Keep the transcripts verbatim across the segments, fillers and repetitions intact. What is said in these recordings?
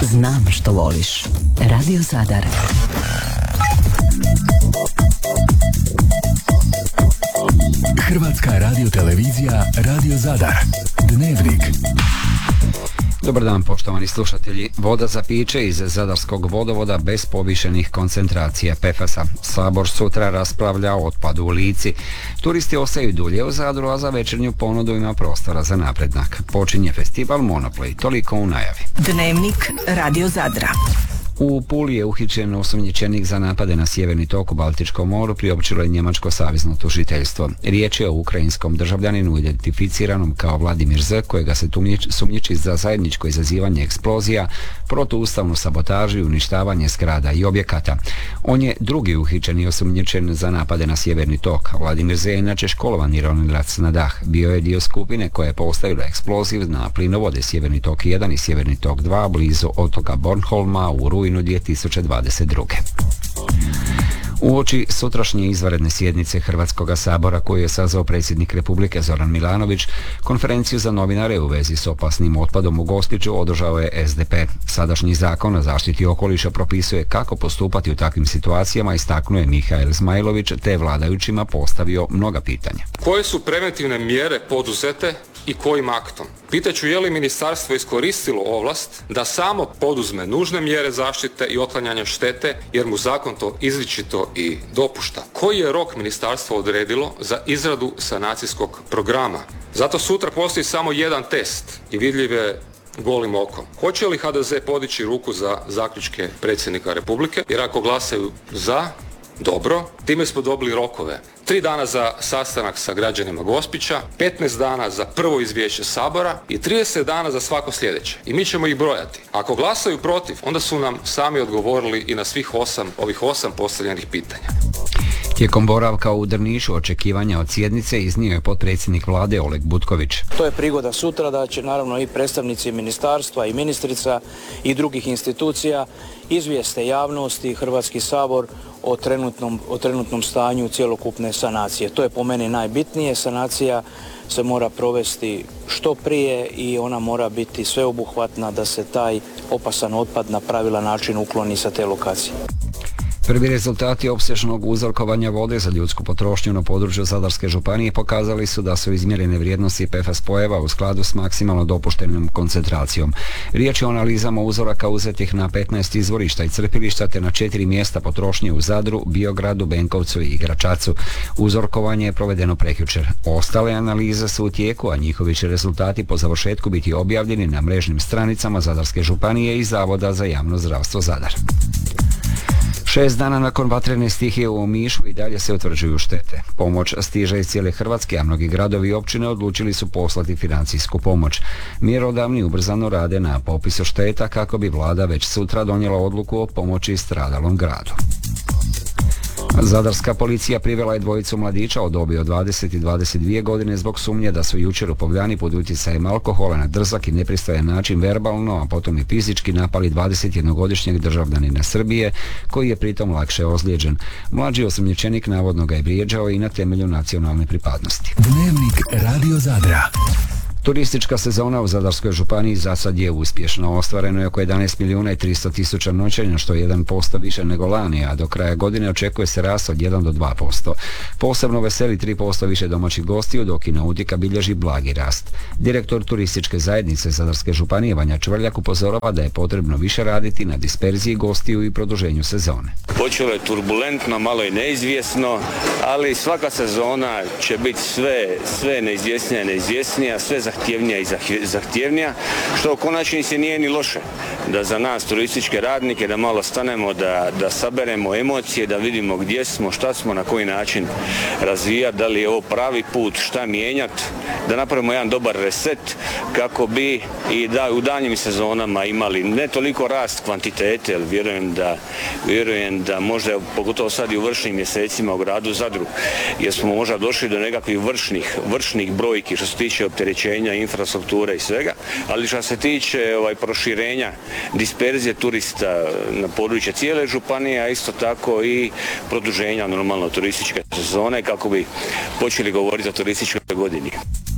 Znam što voliš. Radio Zadar. Hrvatska radiotelevizija Radio Zadar. Dnevnik. Dobar dan, poštovani slušatelji. Voda za piće iz Zadarskog vodovoda bez povišenih koncentracija P F A S-a. Sabor sutra raspravlja o otpadu u Lici. Turisti ostaju dulje u Zadru, a za večernju ponudu ima prostora za napredak. Počinje festival Monoplay, toliko u najavi. Dnevnik Radio Zadra. U Puli je uhićen osumnjičenik za napade na sjeverni tok u Baltičkom moru, priopćilo je njemačko savezno tužiteljstvo. Riječ je o ukrajinskom državljaninu identificiranom kao Vladimir Z, kojega se sumnjiči za zajedničko izazivanje eksplozija, protuustavnu sabotažu i uništavanje zgrada i objekata. On je drugi uhićeni osumnjičen za napade na sjeverni tok. Vladimir Z je inače školovani ronilac na dah. Bio je dio skupine koja je postavila eksploziv na plinovode Sjeverni tok jedan i Sjeverni tok dva blizu otoka Bornholma u rujnu dvije tisuće dvadeset druge. Uoči sutrašnje izvanredne sjednice Hrvatskog sabora koju je sazvao predsjednik Republike Zoran Milanović, konferenciju za novinare u vezi s opasnim otpadom u Gospiću održao je S D P. Sadašnji zakon o zaštiti okoliša propisuje kako postupati u takvim situacijama, istaknuo je Mihael Zmajlović, te vladajućima postavio mnoga pitanja. Koje su preventivne mjere poduzete i kojim aktom? Pitaću je li ministarstvo iskoristilo ovlast da samo poduzme nužne mjere zaštite i otklanjanja štete, jer mu zakon to izričito i dopušta. Koji je rok ministarstvo odredilo za izradu sanacijskog programa? Zato sutra postoji samo jedan test i vidljiv je golim okom. Hoće li H D Z podići ruku za zaključke predsjednika Republike? Jer ako glasaju za, dobro, time smo dobili rokove. Tri dana za sastanak sa građanima Gospića, petnaest dana za prvo izvješće Sabora i trideset dana za svako sljedeće. I mi ćemo ih brojati. Ako glasaju protiv, onda su nam sami odgovorili i na svih osam, ovih osam postavljenih pitanja. Tijekom boravka u Drnišu očekivanja od sjednice iznio je potpredsjednik vlade Oleg Butković. To je prigoda sutra da će naravno i predstavnici ministarstva i ministrica i drugih institucija izvijeste javnost i Hrvatski sabor o trenutnom, o trenutnom stanju cjelokupne sanacije. To je po meni najbitnije. Sanacija se mora provesti što prije i ona mora biti sveobuhvatna da se taj opasan otpad na pravilan način ukloni sa te lokacije. Prvi rezultati opsežnog uzorkovanja vode za ljudsku potrošnju na području Zadarske županije pokazali su da su izmjerene vrijednosti P F A S spojeva u skladu s maksimalno dopuštenom koncentracijom. Riječ je o analizama uzoraka uzetih na petnaest izvorišta i crpilišta te na četiri mjesta potrošnje u Zadru, Biogradu, Benkovcu i Gračacu. Uzorkovanje je provedeno prekjučer. Ostale analize su u tijeku, a njihovi će rezultati po završetku biti objavljeni na mrežnim stranicama Zadarske županije i Zavoda za javno zdravstvo Zadar. Šest dana nakon vatrene stihije u Omišu i dalje se utvrđuju štete. Pomoć stiže iz cijele Hrvatske, a mnogi gradovi i općine odlučili su poslati financijsku pomoć. Mjerodavni ubrzano rade na popisu šteta kako bi vlada već sutra donijela odluku o pomoći stradalom gradu. Zadarska policija privela je dvojicu mladića od dobi od dvadeset i dvadeset dvije godine zbog sumnje da su jučer u Povljani pod utjecajem alkohola na drzak i nepristojan način verbalno, a potom i fizički napali dvadesetjednogodišnjeg državljanina Srbije, koji je pritom lakše ozlijeđen. Mlađi osumnjičenik navodno ga je vrijeđao i na temelju nacionalne pripadnosti. Dnevnik Radio Zadra. Turistička sezona u Zadarskoj županiji za sad je uspješno. Ostvareno je oko jedanaest milijuna i tristo tisuća noćenja, što je jedan posto više nego lani, a do kraja godine očekuje se rast od jedan do dva posto. Posebno veseli tri posto više domaćih gostiju, dok i nautika bilježi blagi rast. Direktor turističke zajednice Zadarske županije Vanja Čvrljak upozorava da je potrebno više raditi na disperziji gostiju i produženju sezone. Počelo je turbulentno, malo i neizvjesno, ali svaka sezona će biti sve, sve neizvjesnija i neizvjesnija, sve zahtjevnija i zahtjevnija, što u konačnici nije ni loše. Da za nas turističke radnike da malo stanemo, da, da saberemo emocije, da vidimo gdje smo, šta smo, na koji način razvijati, da li je ovo pravi put, šta mijenjati, da napravimo jedan dobar reset kako bi i da u daljnjim sezonama imali ne toliko rast kvantitete, jer vjerujem da, vjerujem da možda pogotovo sad i u vršnim mjesecima u gradu Zadru, jer smo možda došli do nekakvih vršnih, vršnih brojki što se tiče opterećenja, infrastrukture i svega, ali što se tiče ovaj, proširenja disperzije turista na područje cijele županije, a isto tako i produženja normalno turističke sezone kako bi počeli govoriti o turističkoj godini.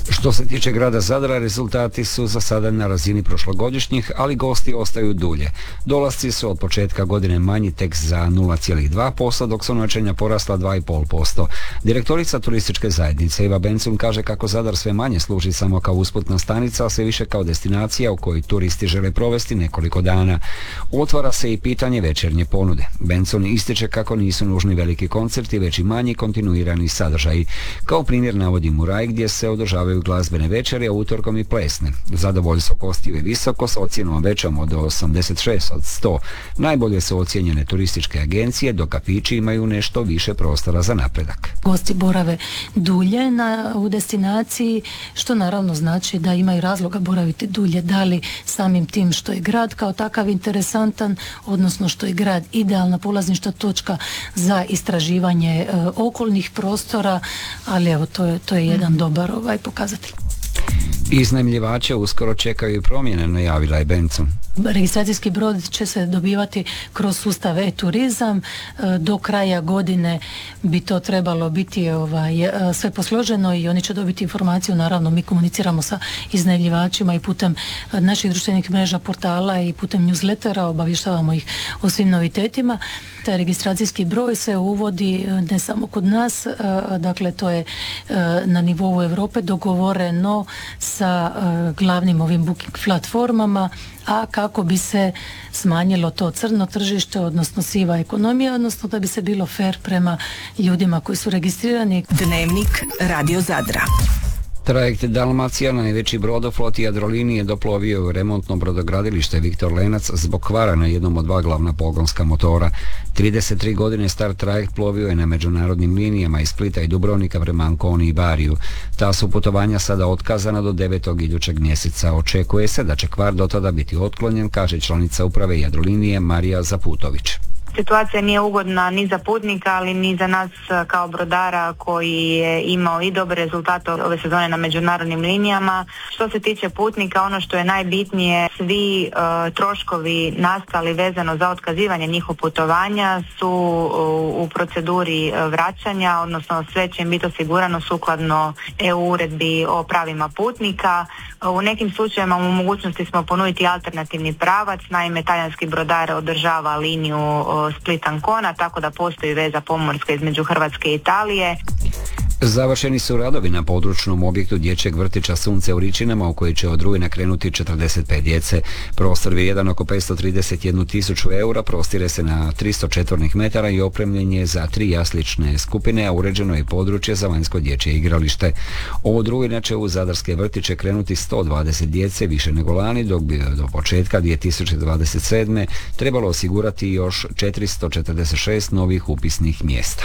Što se tiče grada Zadra, rezultati su za sada na razini prošlogodišnjih, ali gosti ostaju dulje. Dolasci su od početka godine manji tek za nula zarez dva posto, dok su noćenja porasla dva zarez pet posto. Direktorica turističke zajednice Iva Bencun kaže kako Zadar sve manje služi samo kao usputna stanica, a sve više kao destinacija u kojoj turisti žele provesti nekoliko dana. Otvara se i pitanje večernje ponude. Bencun ističe kako nisu nužni veliki koncerti, već i manji kontinuirani sadržaji. Kao primjer navodi Muraj gdje se održavaju glazbene večere, a utorkom i plesne. Zadovoljstvo gostiju je visoko s ocjenom većom od osamdeset šest od sto. Najbolje su ocijenjene turističke agencije, dok kafići imaju nešto više prostora za napredak. Gosti borave dulje na, u destinaciji, što naravno znači da imaju razloga boraviti dulje, da li samim tim što je grad kao takav interesantan, odnosno što je grad idealna polaznička točka za istraživanje e, okolnih prostora, ali evo to je, to je jedan mm. dobar ovaj pokazatelj. Iznajmljivače uskoro čekaju i promjene, najavila je Bencun. Registracijski brod će se dobivati kroz sustav e-turizam. Do kraja godine bi to trebalo biti ovaj, sve posloženo i oni će dobiti informaciju. Naravno, mi komuniciramo sa iznajmljivačima i putem naših društvenih mreža, portala i putem newslettera obavještavamo ih o svim novitetima. Taj registracijski broj se uvodi ne samo kod nas, dakle to je na nivou Europe dogovoreno sa glavnim ovim booking platformama, a kako bi se smanjilo to crno tržište, odnosno siva ekonomija, odnosno da bi se bilo fair prema ljudima koji su registrirani. Dnevnik Radio Zadra. Trajekt Dalmacija, najveći brodoflot Jadrolinije, doplovio u remontno brodogradilište Viktor Lenac zbog kvara na jednom od dva glavna pogonska motora. trideset tri godine star trajekt plovio je na međunarodnim linijama iz Splita i Dubrovnika prema Anconi i Bariju. Ta su putovanja sada otkazana do devetog idućeg mjeseca. Očekuje se da će kvar do tada biti otklonjen, kaže članica uprave Jadrolinije Marija Zaputović. Situacija nije ugodna ni za putnika, ali ni za nas kao brodara koji je imao i dobre rezultate ove sezone na međunarodnim linijama. Što se tiče putnika, ono što je najbitnije, svi uh, troškovi nastali vezano za otkazivanje njihovog putovanja su uh, u proceduri uh, vraćanja, odnosno sve će im biti osigurano sukladno E U uredbi o pravima putnika. Uh, u nekim slučajevima u mogućnosti smo ponuditi alternativni pravac, naime talijanski brodar održava liniju uh, Split Ancona, tako da postoji veza pomorska između Hrvatske i Italije. Završeni su radovi na područnom objektu dječjeg vrtića Sunce u Ričinama, u koji će od rujna krenuti četrdeset pet djece. Prostor vrijedan oko petsto trideset jednu tisuću eura, prostire se na tristo četvornih metara i opremljen je za tri jaslične skupine, a uređeno je područje za vanjsko dječje igralište. Od rujna će u zadarske vrtiće krenuti sto dvadeset djece, više nego lani, dok bi do početka dvije tisuće dvadeset sedme trebalo osigurati još četiristo četrdeset šest novih upisnih mjesta.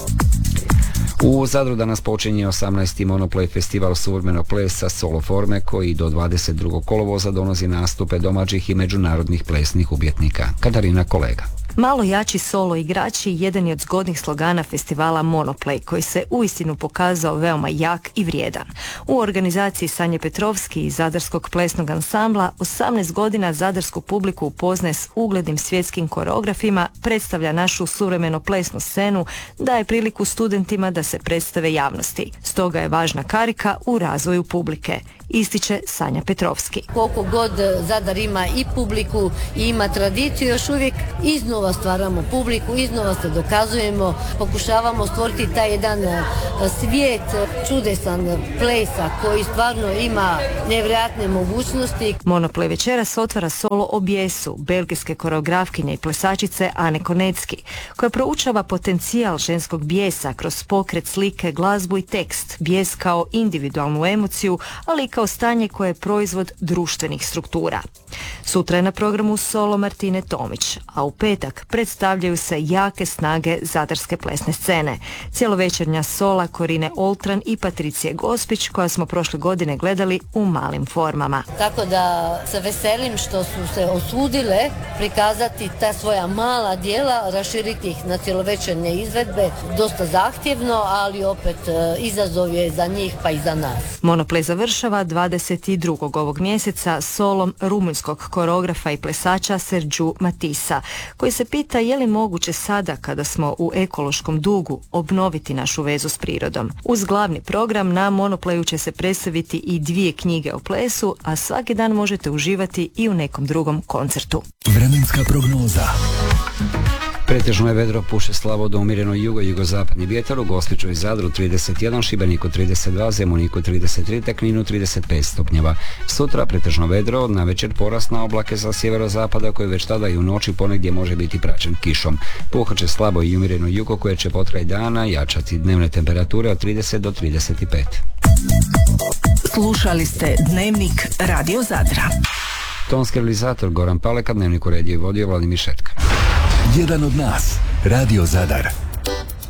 U Zadru danas počinje osamnaesti Monoplay festival suvremenog plesa solo forme, koji do dvadeset drugog kolovoza donosi nastupe domaćih i međunarodnih plesnih umjetnika. Katarina Kolega. Malo jači solo igrači jedan je od zgodnih slogana festivala Monoplay, koji se uistinu pokazao veoma jak i vrijedan. U organizaciji Sanje Petrovski iz Zadarskog plesnog ansambla osamnaest godina zadarsku publiku upoznaje s uglednim svjetskim koreografima, predstavlja našu suvremeno plesnu scenu, daje priliku studentima da se predstave javnosti. Stoga je važna karika u razvoju publike, ističe Sanja Petrovski. Koliko god Zadar ima i publiku i ima tradiciju, još uvijek iznova stvaramo publiku, iznova se dokazujemo, pokušavamo stvoriti taj jedan svijet čudesan plesa koji stvarno ima nevjerojatne mogućnosti. Monoplay večeras otvara solo o bijesu belgijske koreografkinje i plesačice Ane Konecki, koja proučava potencijal ženskog bijesa kroz pokret, slike, glazbu i tekst. Bijes kao individualnu emociju, ali i kao stanje koje je proizvod društvenih struktura. Sutra je na programu solo Martine Tomić, a u petak predstavljaju se jake snage zadarske plesne scene. Cjelovečernja sola Korine Oltran i Patricije Gospić, koja smo prošle godine gledali u malim formama. Tako da se veselim što su se osudile prikazati ta svoja mala djela, raširiti ih na cjelovečernje izvedbe. Dosta zahtjevno, ali opet izazov je za njih pa i za nas. Monoplay završava dvadeset drugog ovog mjeseca solom rumunjskog belgijskog koreografa i plesača Serđu Matisa, koji se pita je li moguće sada, kada smo u ekološkom dugu, obnoviti našu vezu s prirodom. Uz glavni program na Monoplayu će se predstaviti i dvije knjige o plesu, a svaki dan možete uživati i u nekom drugom koncertu. Vremenska prognoza. Pretežno je vedro, puše slabo do umjereno jugo-jugozapadni vjetar, u Gospiću i Zadru trideset jedan, Šibeniku trideset dva, Zemuniku trideset tri, te Kninu trideset pet stupnjeva. Sutra pretežno vedro, na večer porast na oblake sa sjeverozapada koji već tada i u noći ponegdje može biti praćen kišom. Puhat će slabo i umjereno jugo koje će potraj dana jačati, dnevne temperature od trideset do trideset pet. Slušali ste Dnevnik Radio Zadra. Tonski realizator Goran Paleka, Dnevnik uredio i vodio Vladimir Šetka. Jedan od nas, Radio Zadar.